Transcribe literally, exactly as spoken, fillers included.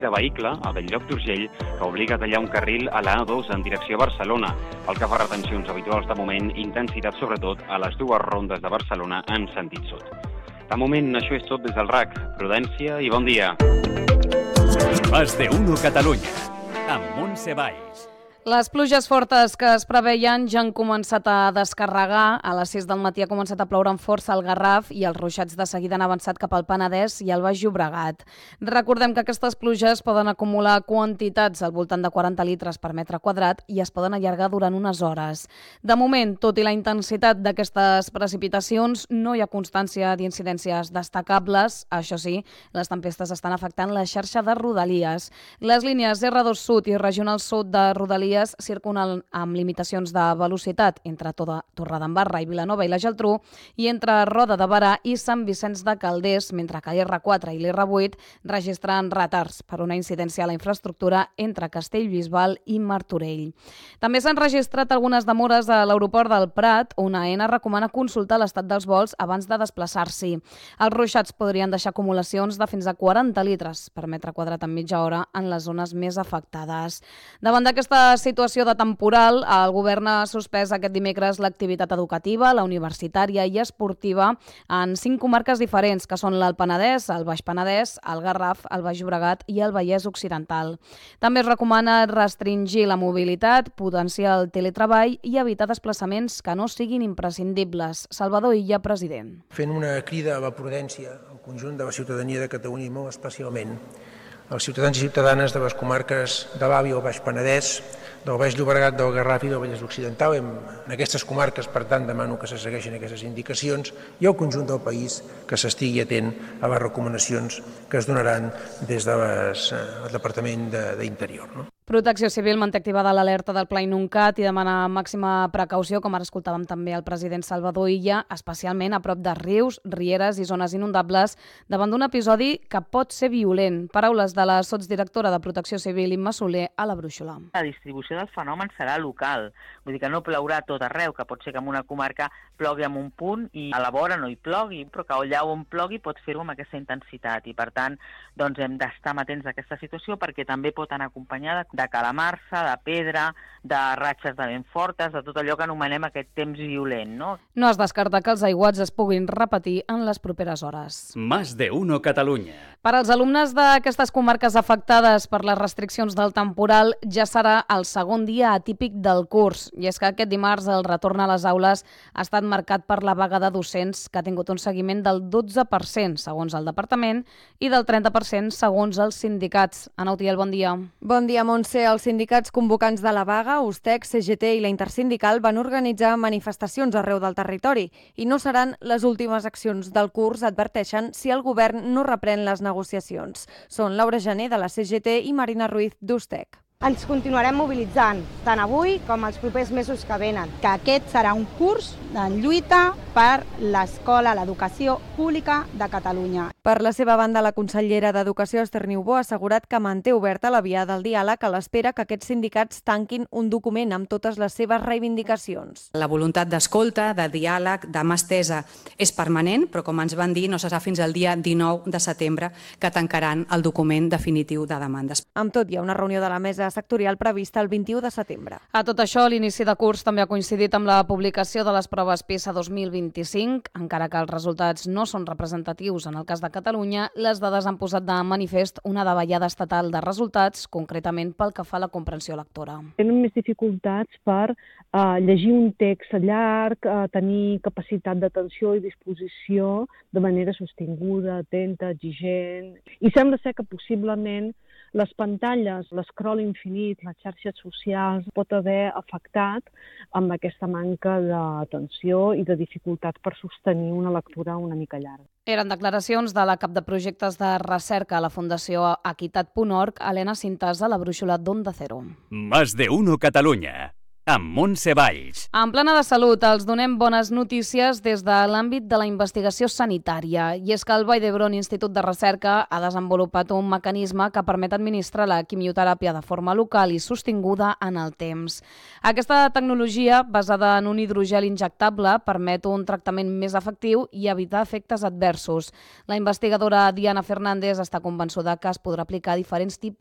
de vehicle a Bell-lloc d'Urgell que obliga a tallar un carril a l'A dos en direcció a Barcelona, el que fa retencions habituals de moment, intensitat sobretot a les dues rondes de Barcelona en sentit sud. De moment, això és tot des del R A C. Prudència i bon dia. Más de uno Catalunya, amb Montse Valls. Les pluges fortes que es preveien ja han començat a descarregar. A les sis del matí ha començat a ploure amb força al Garraf i els ruixats de seguida han avançat cap al Penedès i al Baix Llobregat. Recordem que aquestes pluges poden acumular quantitats al voltant de quaranta litres per metre quadrat i es poden allargar durant unes hores. De moment, tot i la intensitat d'aquestes precipitacions, no hi ha constància d'incidències destacables. Això sí, les tempestes estan afectant la xarxa de Rodalies. Les línies erra dos Sud i Regional Sud de Rodalies circulen amb limitacions de velocitat entre Torredembarra i Vilanova i la Geltrú i entre Roda de Berà i Sant Vicenç de Calders, mentre que l'erra quatre i l'erra vuit registren retards per una incidència a la infraestructura entre Castellbisbal i Martorell. També s'han registrat algunes demores a l'aeroport del Prat, on AENA recomana consultar l'estat dels vols abans de desplaçar-s'hi. Els ruixats podrien deixar acumulacions de fins a quaranta litres per metre quadrat en mitja hora en les zones més afectades. Davant d'aquesta situació de temporal, el govern ha suspès aquest dimecres l'activitat educativa, la universitària i esportiva en cinc comarques diferents, que són l'Alt Penedès, el Baix Penedès, el Garraf, el Baix Llobregat i el Vallès Occidental. També es recomana restringir la mobilitat, potenciar el teletreball i evitar desplaçaments que no siguin imprescindibles. Salvador Illa, president. Fent una crida a la prudència al conjunt de la ciutadania de Catalunya i molt especialment als ciutadans i ciutadanes de les comarques de l'Alt i el Baix Penedès, del Baix Llobregat, del Garraf i del Vallès Occidental. En aquestes comarques, per tant, demano que se segueixin aquestes indicacions i al conjunt del país que s'estigui atent a les recomanacions que es donaran des del Departament d'Interior. No? Protecció Civil manté activada l'alerta del Pla Inuncat i demana màxima precaució, com ara escoltàvem també el president Salvador Illa, especialment a prop de rius, rieres i zones inundables, davant d'un episodi que pot ser violent. Paraules de la sotsdirectora de Protecció Civil, Imma Soler, a la Brúixola. La distribució del fenomen serà local, vull dir que no plourà tot arreu, que pot ser que en una comarca plogui en un punt i a la vora no hi plogui, però que allà on plogui pot fer-ho amb aquesta intensitat i, per tant, doncs hem d'estar amatents a aquesta situació perquè també pot anar acompanyada de calamarsa, de pedra, de ratxes de vent fortes, de tot allò que anomenem aquest temps violent, no? No es descarta que els aiguats es puguin repetir en les properes hores. Más de uno Catalunya. Per als alumnes d'aquestes comarques afectades per les restriccions del temporal ja serà el segon dia atípic del curs. I és que aquest dimarts el retorn a les aules ha estat marcat per la vaga de docents que ha tingut un seguiment del dotze per cent segons el departament i del trenta per cent segons els sindicats. Ana Utiel, bon dia. Bon dia, Montse. Els sindicats convocants de la vaga, U S T E C, C G T i la Intersindical van organitzar manifestacions arreu del territori i no seran les últimes accions del curs, adverteixen, si el govern no reprèn les negociacions. Són Laura Gené, de la C G T, i Marina Ruiz, d'U S T E C. Ens continuarem mobilitzant, tant avui com els propers mesos que venen, que aquest serà un curs en lluita per l'escola, l'educació pública de Catalunya. Per la seva banda, la consellera d'Educació, Esther Niubó, ha assegurat que manté oberta la via del diàleg a l'espera que aquests sindicats tanquin un document amb totes les seves reivindicacions. La voluntat d'escolta, de diàleg, de mà estesa és permanent, però com ens van dir, no serà fins al dia dinou de setembre que tancaran el document definitiu de demandes. Amb tot, hi ha una reunió de la mesa sectorial prevista el vint-i-u de setembre. A tot això, l'inici de curs també ha coincidit amb la publicació de les proves PISA dos mil vint-i-cinc. Encara que els resultats no són representatius en el cas de Catalunya, les dades han posat de manifest una davallada estatal de resultats, concretament pel que fa a la comprensió lectora. Tenen més dificultats per uh, llegir un text llarg, uh, tenir capacitat d'atenció i disposició de manera sostinguda, atenta, exigent. I sembla ser que possiblement les pantalles, l'escroll infinit, les xarxes socials, pot haver afectat amb aquesta manca d'atenció i de dificultat per sostenir una lectura una mica llarga. Eren declaracions de la cap de projectes de recerca a la Fundació Equitat punt org, Helena Cintas, a la Brúixola d'Onda Cero. Más de uno Catalunya. amb Montse Valls. En plana de salut, els donem bones notícies des de l'àmbit de la investigació sanitària. I és que el Vall d'Hebron Institut de Recerca ha desenvolupat un mecanisme que permet administrar la quimioteràpia de forma local i sostinguda en el temps. Aquesta tecnologia, basada en un hidrogel injectable, permet un tractament més efectiu i evitar efectes adversos. La investigadora Diana Fernández està convençuda que es podrà aplicar a diferents